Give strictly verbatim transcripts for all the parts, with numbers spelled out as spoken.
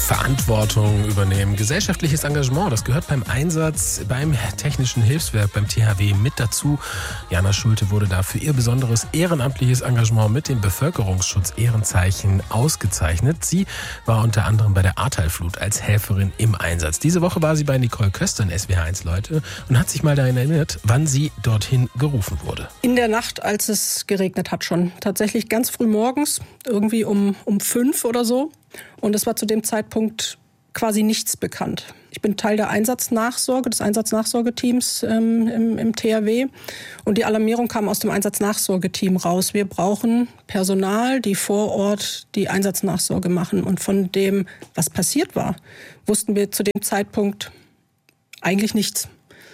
Verantwortung übernehmen, gesellschaftliches Engagement, das gehört beim Einsatz beim Technischen Hilfswerk, beim T H W mit dazu. Jana Schulte wurde da für ihr besonderes ehrenamtliches Engagement mit dem Bevölkerungsschutz-Ehrenzeichen ausgezeichnet. Sie war unter anderem bei der Ahrtalflut als Helferin im Einsatz. Diese Woche war sie bei Nicole Köster in S W R eins Leute und hat sich mal daran erinnert, wann sie dorthin gerufen wurde. In der Nacht, als es geregnet hat schon. Tatsächlich ganz früh morgens, irgendwie um, um fünf oder so. Und es war zu dem Zeitpunkt quasi nichts bekannt. Ich bin Teil der Einsatznachsorge, des Einsatznachsorgeteams ähm, im, im T H W. Und die Alarmierung kam aus dem Einsatznachsorgeteam raus. Wir brauchen Personal, die vor Ort die Einsatznachsorge machen. Und von dem, was passiert war, wussten wir zu dem Zeitpunkt eigentlich nichts.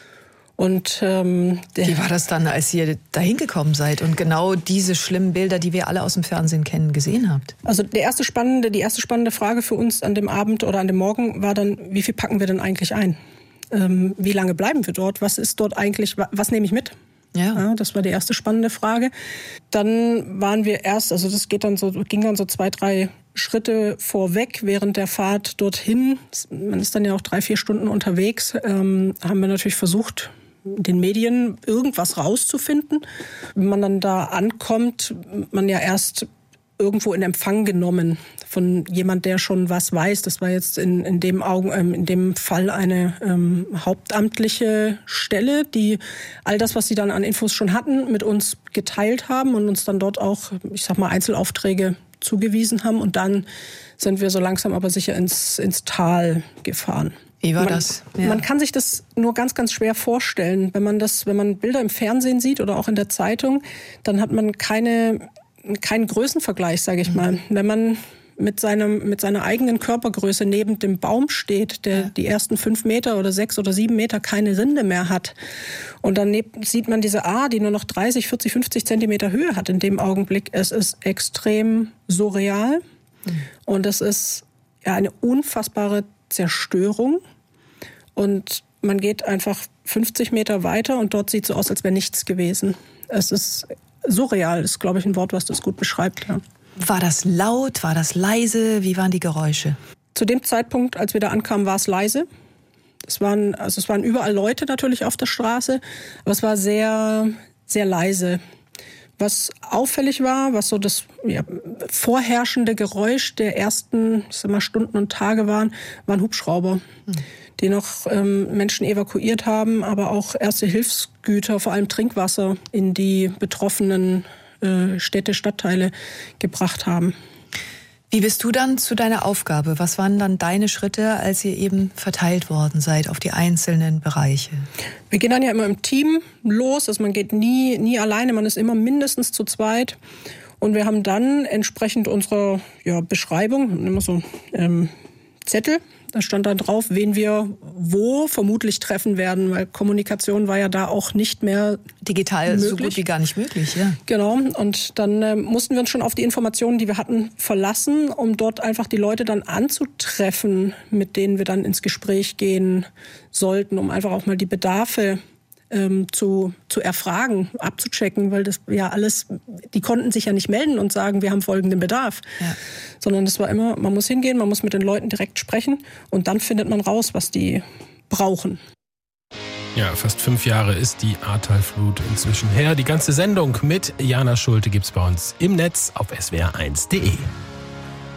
Und ähm, wie war das dann, als ihr da hingekommen seid und genau diese schlimmen Bilder, die wir alle aus dem Fernsehen kennen, gesehen habt? Also der erste spannende, die erste spannende Frage für uns an dem Abend oder an dem Morgen war dann, wie viel packen wir denn eigentlich ein? Ähm, wie lange bleiben wir dort? Was ist dort eigentlich, was nehme ich mit? Ja. Ja, das war die erste spannende Frage. Dann waren wir erst, also das geht dann so, ging dann so zwei, drei Schritte vorweg während der Fahrt dorthin. Man ist dann ja auch drei, vier Stunden unterwegs. Ähm, haben wir natürlich versucht, den Medien irgendwas rauszufinden. Wenn man dann da ankommt, man ja erst irgendwo in Empfang genommen von jemand, der schon was weiß. Das war jetzt in, in, dem, Augen, ähm, in dem Fall eine ähm, hauptamtliche Stelle, die all das, was sie dann an Infos schon hatten, mit uns geteilt haben und uns dann dort auch, ich sag mal, Einzelaufträge zugewiesen haben. Und dann sind wir so langsam aber sicher ins, ins Tal gefahren. Wie war man, das? Ja. Man kann sich das nur ganz, ganz schwer vorstellen. Wenn man das, wenn man Bilder im Fernsehen sieht oder auch in der Zeitung, dann hat man keine, keinen Größenvergleich, sage ich mhm. mal. Wenn man mit seinem, mit seiner eigenen Körpergröße neben dem Baum steht, der ja. die ersten fünf Meter oder sechs oder sieben Meter keine Rinde mehr hat. Und dann sieht man diese Ahr, die nur noch dreißig, vierzig, fünfzig Zentimeter Höhe hat in dem Augenblick. Es ist extrem surreal. Mhm. Und es ist ja eine unfassbare Zerstörung. Und man geht einfach fünfzig Meter weiter und dort sieht es so aus, als wäre nichts gewesen. Es ist surreal, ist, glaube ich, ein Wort, was das gut beschreibt. Ja. War das laut? War das leise? Wie waren die Geräusche? Zu dem Zeitpunkt, als wir da ankamen, war es leise. Es waren, also es waren überall Leute natürlich auf der Straße, aber es war sehr, sehr leise. Was auffällig war, was so das ja, vorherrschende Geräusch der ersten, ich sag mal, Stunden und Tage waren, waren Hubschrauber, hm. die noch ähm, Menschen evakuiert haben, aber auch erste Hilfsgüter, vor allem Trinkwasser, in die betroffenen äh, Städte, Stadtteile gebracht haben. Wie bist du dann zu deiner Aufgabe? Was waren dann deine Schritte, als ihr eben verteilt worden seid auf die einzelnen Bereiche? Wir gehen dann ja immer im Team los. Also man geht nie, nie alleine, man ist immer mindestens zu zweit. Und wir haben dann entsprechend unserer ja, Beschreibung, immer so ähm, Zettel, da stand dann drauf, wen wir wo vermutlich treffen werden, weil Kommunikation war ja da auch nicht mehr digital möglich. So gut wie gar nicht möglich, ja. Genau, und dann äh, mussten wir uns schon auf die Informationen, die wir hatten, verlassen, um dort einfach die Leute dann anzutreffen, mit denen wir dann ins Gespräch gehen sollten, um einfach auch mal die Bedarfe ähm, zu, zu erfragen, abzuchecken, weil das ja alles, die konnten sich ja nicht melden und sagen, wir haben folgenden Bedarf. Ja. Sondern es war immer, man muss hingehen, man muss mit den Leuten direkt sprechen und dann findet man raus, was die brauchen. Ja, fast fünf Jahre ist die Ahrtalflut inzwischen her. Die ganze Sendung mit Jana Schulte gibt's bei uns im Netz auf S W R eins punkt de.